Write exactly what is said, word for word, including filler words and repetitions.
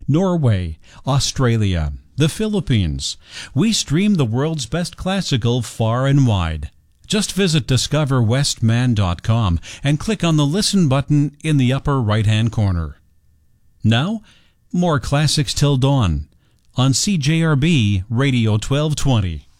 Norway, Australia, the Philippines. We stream the world's best classical far and wide. Just visit discover westman dot com and click on the Listen button in the upper right-hand corner. Now, more Classics Till Dawn on C J R B Radio twelve twenty.